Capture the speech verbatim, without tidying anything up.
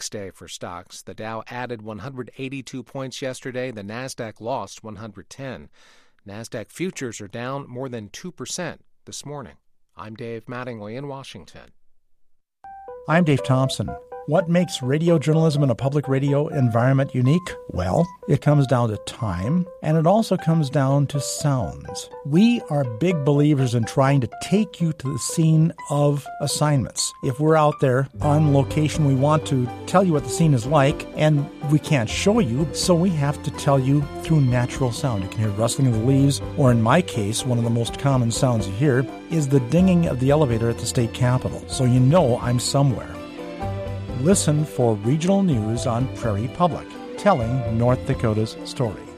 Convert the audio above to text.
mixed day for stocks. The Dow added one hundred eighty-two points yesterday. The Nasdaq lost one hundred ten. Nasdaq futures are down more than two percent this morning. I'm Dave Mattingly in Washington. I'm Dave Thompson. What makes radio journalism in a public radio environment unique? Well, it comes down to time, and it also comes down to sounds. We are big believers in trying to take you to the scene of assignments. If we're out there on location, we want to tell you what the scene is like, and we can't show you, so we have to tell you through natural sound. You can hear rustling of the leaves, or in my case, one of the most common sounds you hear is the dinging of the elevator at the state capitol, so you know I'm somewhere. Listen for regional news on Prairie Public, telling North Dakota's story.